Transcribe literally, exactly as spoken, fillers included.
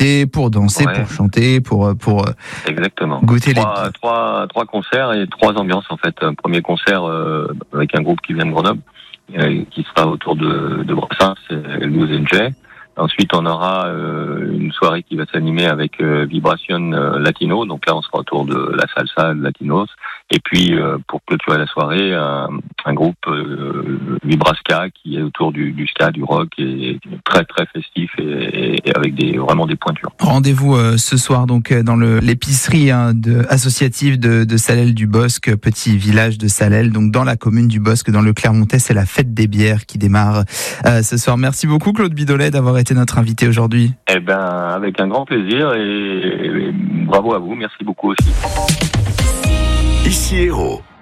profiter, pour danser, ouais. pour chanter, pour pour Exactement. goûter trois, les trois trois concerts et trois ambiances en fait. Un premier concert euh, avec un groupe qui vient de Grenoble, euh, qui sera autour de de Brassens, c'est Luz and Jay. Ensuite, on aura euh, une soirée qui va s'animer avec euh, Vibration euh, Latino. Donc là, on sera autour de la salsa de latinos. Et puis, euh, pour clôturer la soirée, un, un groupe euh, Vibrasca qui est autour du, du ska, du rock, et très très festif et, et avec des vraiment des pointures. Rendez-vous euh, ce soir donc dans le l'épicerie hein, de, associative de, de Salelles-du-Bosc, petit village de Salelles, donc dans la commune du Bosc, dans le Clermontais. C'est la fête des bières qui démarre euh, ce soir. Merci beaucoup Claude Bidolet d'avoir été notre invité aujourd'hui. Eh ben, avec un grand plaisir et, et bravo à vous. Merci beaucoup aussi. Ici Hérault.